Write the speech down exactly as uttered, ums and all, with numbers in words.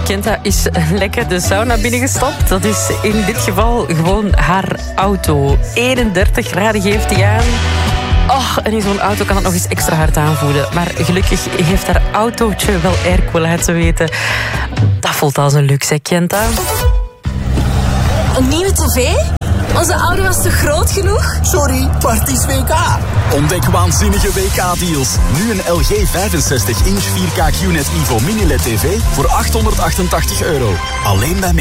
Kenta is lekker de sauna binnengestapt. Dat is in dit geval gewoon haar auto. eenendertig graden geeft hij aan. Oh, en in zo'n auto kan het nog eens extra hard aanvoelen. Maar gelukkig heeft haar autootje wel airco laten weten. Dat voelt als een luxe, hè, Kenta? Een nieuwe tv? Onze oude was te groot genoeg? Sorry, het is W K. Ontdek waanzinnige W K-deals. Nu een L G vijfenzestig inch vier K Q N E T Evo Mini L E D T V voor achthonderdachtentachtig euro. Alleen bij